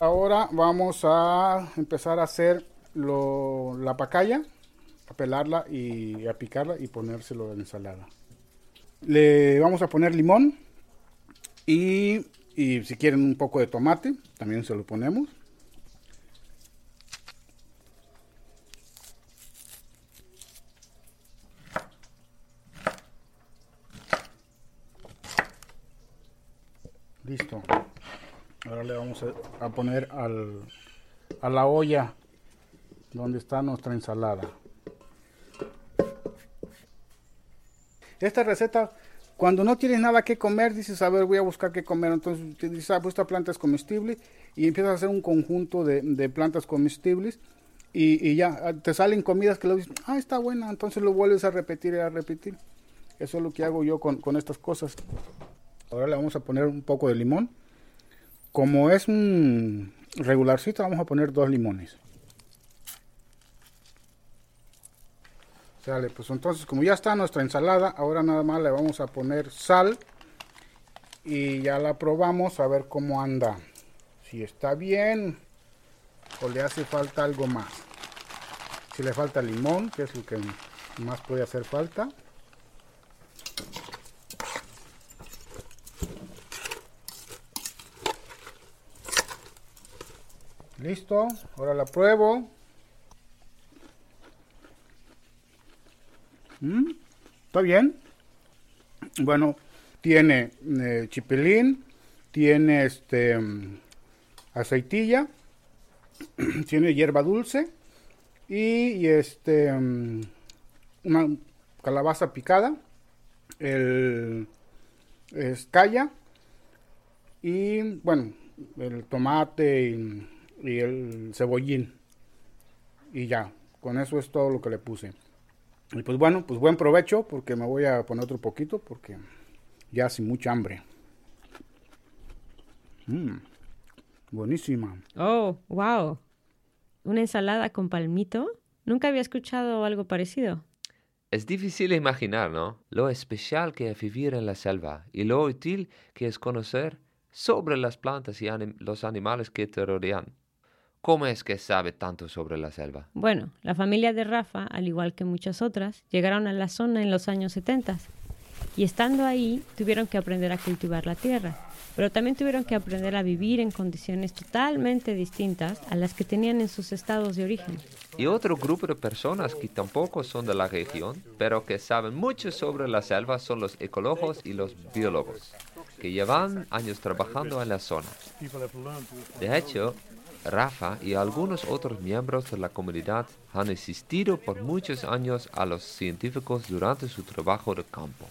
Ahora vamos a empezar a hacer la pacaya, a pelarla y a picarla y ponérselo en la ensalada. Le vamos a poner limón y si quieren un poco de tomate, también se lo ponemos. Listo. Ahora le vamos a poner a la olla donde está nuestra ensalada. Esta receta, cuando no tienes nada que comer, dices, a ver, voy a buscar qué comer. Entonces te dices, pues esta planta es comestible y empiezas a hacer un conjunto de plantas comestibles y ya te salen comidas que lo dices, está buena, entonces lo vuelves a repetir y a repetir. Eso es lo que hago yo con estas cosas. Ahora le vamos a poner un poco de limón. Como es un regularcito, vamos a poner 2 limones. Sale, pues entonces como ya está nuestra ensalada, ahora nada más le vamos a poner sal y ya la probamos a ver cómo anda. Si está bien o le hace falta algo más. Si le falta limón, que es lo que más puede hacer falta. Listo, ahora la pruebo. ¿Está bien? Bueno, tiene chipilín, tiene aceitilla, tiene hierba dulce y una calabaza picada, escaya y bueno, el tomate y el cebollín y ya, con eso es todo lo que le puse. Y pues bueno, pues buen provecho porque me voy a poner otro poquito porque ya hace mucha hambre. Buenísima. Oh, wow. ¿Una ensalada con palmito? Nunca había escuchado algo parecido. Es difícil imaginar, ¿no? Lo especial que es vivir en la selva y lo útil que es conocer sobre las plantas y los animales que te rodean. ¿Cómo es que sabe tanto sobre la selva? Bueno, la familia de Rafa, al igual que muchas otras, llegaron a la zona en los años 70 y estando ahí tuvieron que aprender a cultivar la tierra, pero también tuvieron que aprender a vivir en condiciones totalmente distintas a las que tenían en sus estados de origen. Y otro grupo de personas que tampoco son de la región, pero que saben mucho sobre la selva son los ecólogos y los biólogos, que llevan años trabajando en la zona. De hecho, Rafa y algunos otros miembros de la comunidad han asistido por muchos años a los científicos durante su trabajo de campo.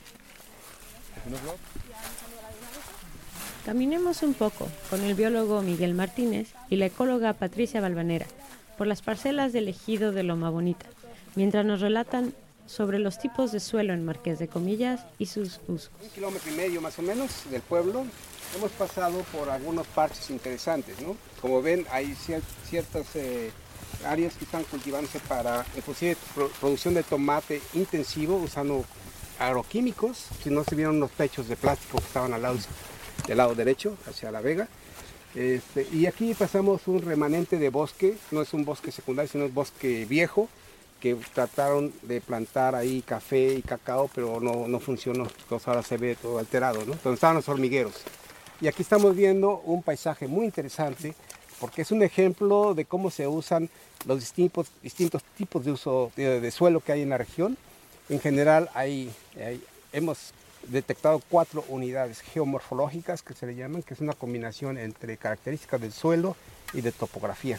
Caminemos un poco con el biólogo Miguel Martínez y la ecóloga Patricia Balvanera por las parcelas del ejido de Loma Bonita, mientras nos relatan sobre los tipos de suelo en Marqués de Comillas y sus usos. 1,5 kilómetros más o menos del pueblo. Hemos pasado por algunos parches interesantes, ¿no? Como ven, hay ciertas áreas que están cultivándose para, inclusive, producción de tomate intensivo usando agroquímicos. Si no se vieron unos techos de plástico que estaban del lado derecho, hacia la vega. Y aquí pasamos un remanente de bosque, no es un bosque secundario, sino un bosque viejo, que trataron de plantar ahí café y cacao, pero no funcionó, entonces ahora se ve todo alterado, ¿no? Donde estaban los hormigueros. Y aquí estamos viendo un paisaje muy interesante, porque es un ejemplo de cómo se usan los distintos tipos de uso de suelo que hay en la región. En general hemos detectado 4 unidades geomorfológicas que se le llaman, que es una combinación entre características del suelo y de topografía.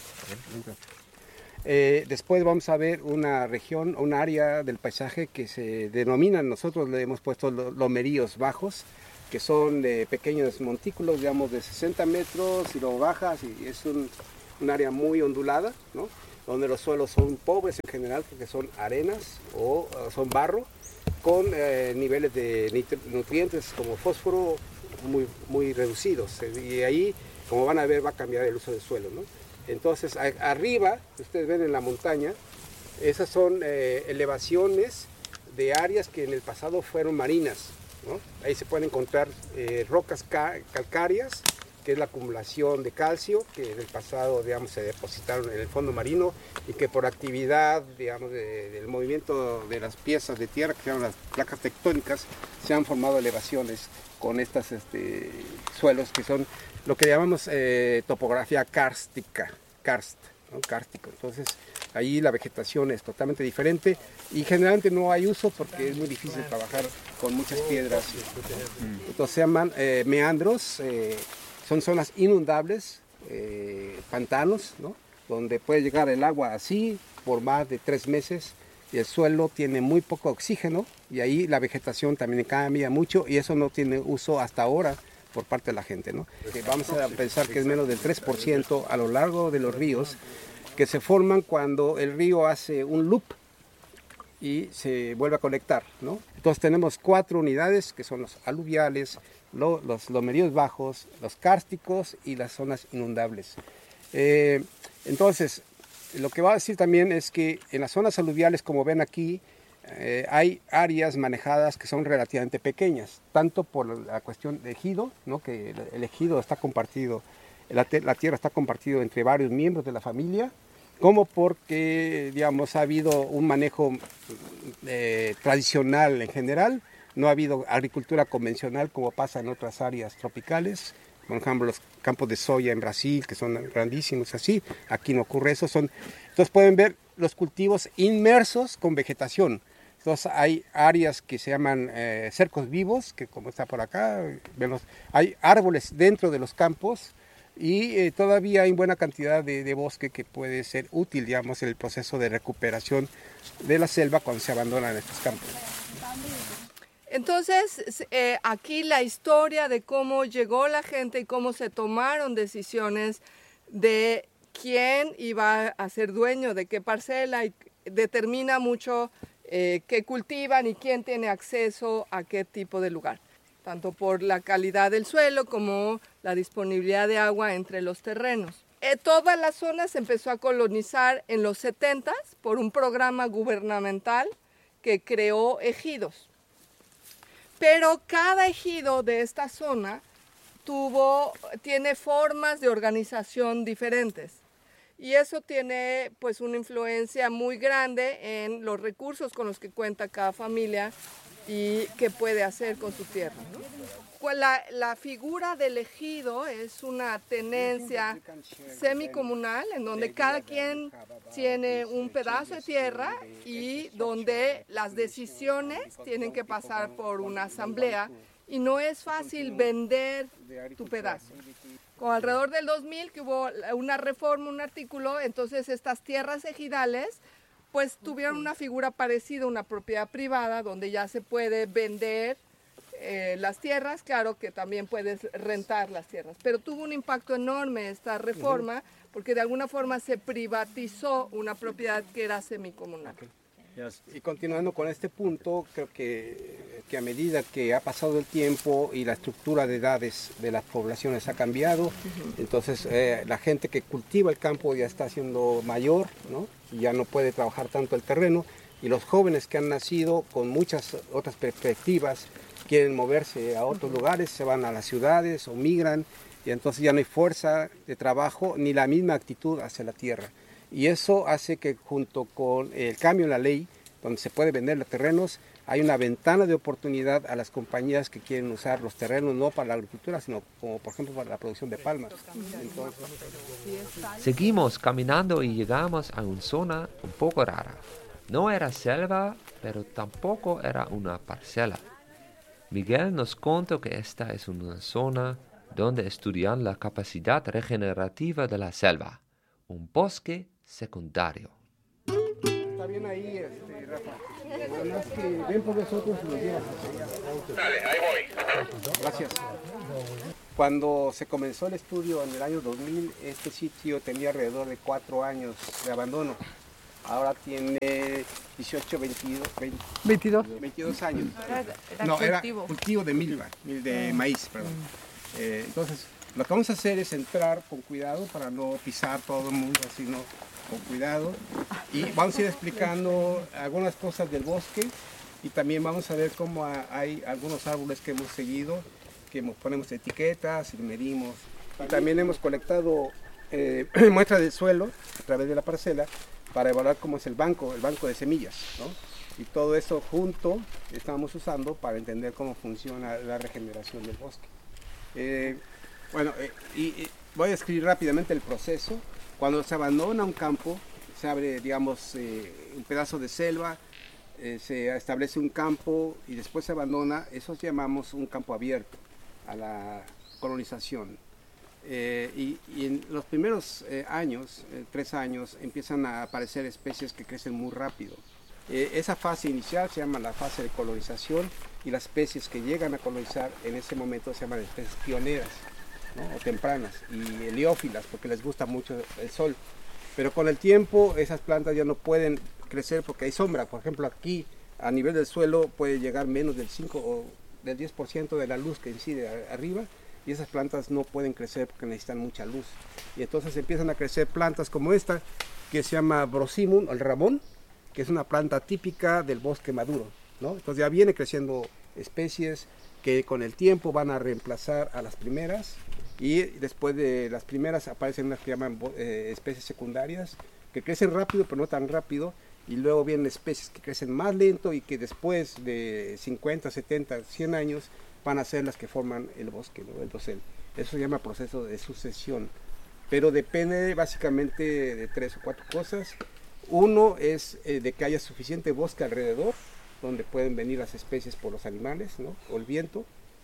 Después vamos a ver una región, un área del paisaje que se denomina, nosotros le hemos puesto lomeríos bajos, que son pequeños montículos, digamos, de 60 metros y luego bajas, y es un área muy ondulada, ¿no? Donde los suelos son pobres en general, porque son arenas o son barro, con niveles de nutrientes como fósforo muy reducidos. Y ahí, como van a ver, va a cambiar el uso del suelo, ¿no? Entonces, arriba, ustedes ven en la montaña, esas son elevaciones de áreas que en el pasado fueron marinas, ¿no? Ahí se pueden encontrar rocas calcáreas que es la acumulación de calcio, que en el pasado, digamos, se depositaron en el fondo marino y que por actividad, digamos, del movimiento de las piezas de tierra, que se llaman las placas tectónicas, se han formado elevaciones con estos suelos que son lo que llamamos topografía kárstica, ¿no? Kárstico. Entonces, ahí la vegetación es totalmente diferente y generalmente no hay uso porque es muy difícil trabajar con muchas piedras. Entonces se llaman meandros, son zonas inundables, pantanos, ¿no? Donde puede llegar el agua así por más de 3 meses y el suelo tiene muy poco oxígeno y ahí la vegetación también cambia mucho y eso no tiene uso hasta ahora por parte de la gente, ¿no? Vamos a pensar que es menos del 3% a lo largo de los ríos que se forman cuando el río hace un loop y se vuelve a conectar, ¿no? Entonces tenemos 4 unidades que son los aluviales, los lomeríos bajos, los kársticos y las zonas inundables. Entonces, lo que va a decir también es que en las zonas aluviales, como ven aquí, hay áreas manejadas que son relativamente pequeñas, tanto por la cuestión de ejido, ¿no? Que el ejido está compartido, la tierra está compartido entre varios miembros de la familia, como porque, digamos, ha habido un manejo tradicional en general, no ha habido agricultura convencional como pasa en otras áreas tropicales, por ejemplo los campos de soya en Brasil, que son grandísimos así, aquí no ocurre eso, entonces pueden ver los cultivos inmersos con vegetación. Entonces hay áreas que se llaman cercos vivos, que como está por acá, vemos, hay árboles dentro de los campos y todavía hay buena cantidad de bosque que puede ser útil, digamos, en el proceso de recuperación de la selva cuando se abandonan estos campos. Entonces, aquí la historia de cómo llegó la gente y cómo se tomaron decisiones de quién iba a ser dueño de qué parcela y determina mucho qué cultivan y quién tiene acceso a qué tipo de lugar, tanto por la calidad del suelo como la disponibilidad de agua entre los terrenos. Toda la zona se empezó a colonizar en los 70s por un programa gubernamental que creó ejidos. Pero cada ejido de esta zona tiene formas de organización diferentes. Y eso tiene pues una influencia muy grande en los recursos con los que cuenta cada familia y qué puede hacer con su tierra, ¿no? Pues la figura del ejido es una tenencia semicomunal en donde cada quien tiene un pedazo de tierra y donde las decisiones tienen que pasar por una asamblea y no es fácil vender tu pedazo. Con alrededor del 2000 que hubo una reforma, un artículo, entonces estas tierras ejidales pues tuvieron una figura parecida a una propiedad privada donde ya se puede vender las tierras, claro que también puedes rentar las tierras, pero tuvo un impacto enorme esta reforma porque de alguna forma se privatizó una propiedad que era semicomunal. Y continuando con este punto, creo que a medida que ha pasado el tiempo y la estructura de edades de las poblaciones ha cambiado, entonces la gente que cultiva el campo ya está siendo mayor, ¿no? Y ya no puede trabajar tanto el terreno, y los jóvenes que han nacido con muchas otras perspectivas quieren moverse a otros lugares, se van a las ciudades o migran, y entonces ya no hay fuerza de trabajo ni la misma actitud hacia la tierra. Y eso hace que junto con el cambio en la ley, donde se puede vender los terrenos, hay una ventana de oportunidad a las compañías que quieren usar los terrenos no para la agricultura, sino como por ejemplo para la producción de palmas. Entonces, seguimos caminando y llegamos a una zona un poco rara. No era selva, pero tampoco era una parcela. Miguel nos contó que esta es una zona donde estudian la capacidad regenerativa de la selva, un bosque secundario. Está bien ahí, Rafa. Nada más que ven por nosotros y nos llevas. Dale, ahí voy. Gracias. Cuando se comenzó el estudio en el año 2000, este sitio tenía alrededor de 4 años de abandono. Ahora tiene 18, 22 años. Era cultivo de milpa, de maíz, perdón. Entonces, lo que vamos a hacer es entrar con cuidado para no pisar todo el mundo, sino con cuidado. Y vamos a ir explicando algunas cosas del bosque y también vamos a ver cómo hay algunos árboles que hemos seguido, que ponemos etiquetas y medimos. Y también hemos colectado muestras del suelo a través de la parcela para evaluar cómo es el banco de semillas, ¿no? Y todo eso junto estamos usando para entender cómo funciona la regeneración del bosque. Voy a describir rápidamente el proceso. Cuando se abandona un campo, se abre, digamos, un pedazo de selva, se establece un campo y después se abandona. Eso llamamos un campo abierto a la colonización. Y en los primeros años, 3 años, empiezan a aparecer especies que crecen muy rápido. Esa fase inicial se llama la fase de colonización y las especies que llegan a colonizar en ese momento se llaman especies pioneras, ¿no? O tempranas y heliófilas porque les gusta mucho el sol. Pero con el tiempo esas plantas ya no pueden crecer porque hay sombra. Por ejemplo, aquí a nivel del suelo puede llegar menos del 5 o del 10% de la luz que incide arriba y esas plantas no pueden crecer porque necesitan mucha luz. Y entonces empiezan a crecer plantas como esta que se llama Brosimum, el ramón, que es una planta típica del bosque maduro, ¿no? Entonces ya viene creciendo especies que con el tiempo van a reemplazar a las primeras y después de las primeras aparecen unas que llaman especies secundarias que crecen rápido pero no tan rápido y luego vienen especies que crecen más lento y que después de 50, 70, 100 años van a ser las que forman el bosque, ¿no? El dosel. Eso se llama proceso de sucesión, pero depende básicamente de 3 o 4 cosas. Uno es de que haya suficiente bosque alrededor, donde pueden venir las especies por los animales, ¿no? O el viento.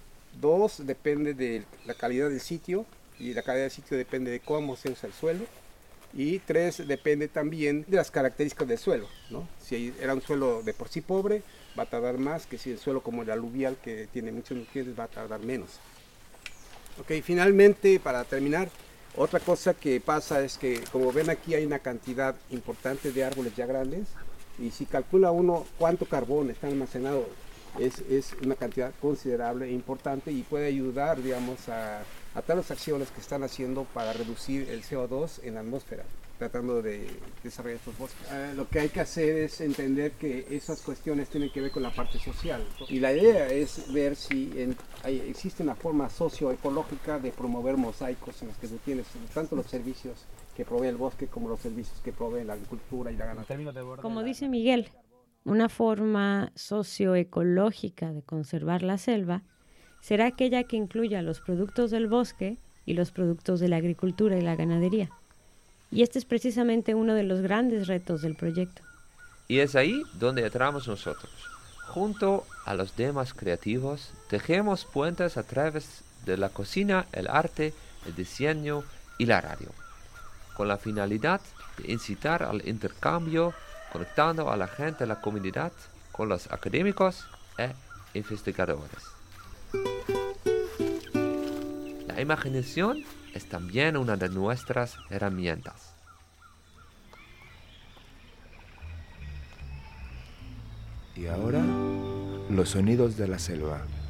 2, depende de la calidad del sitio, y la calidad del sitio depende de cómo se usa el suelo. Y 3, depende también de las características del suelo, ¿no? Si era un suelo de por sí pobre, va a tardar más que si el suelo como el aluvial, que tiene muchos nutrientes, va a tardar menos. Ok, finalmente, para terminar, otra cosa que pasa es que, como ven aquí, hay una cantidad importante de árboles ya grandes y si calcula uno cuánto carbón está almacenado, es una cantidad considerable e importante y puede ayudar, digamos, a todas las acciones que están haciendo para reducir el CO2 en la atmósfera, tratando de desarrollar estos bosques. Lo que hay que hacer es entender que esas cuestiones tienen que ver con la parte social y la idea es ver si existe una forma socioecológica de promover mosaicos en los que tú tienes tanto los servicios que provee el bosque como los servicios que provee la agricultura y la ganadería. Como dice Miguel, una forma socioecológica de conservar la selva será aquella que incluya los productos del bosque y los productos de la agricultura y la ganadería. Y este es precisamente uno de los grandes retos del proyecto. Y es ahí donde entramos nosotros. Junto a los demás creativos, tejemos puentes a través de la cocina, el arte, el diseño y la radio, con la finalidad de incitar al intercambio, conectando a la gente de la comunidad con los académicos e investigadores. La imaginación es también una de nuestras herramientas. Y ahora, los sonidos de la selva.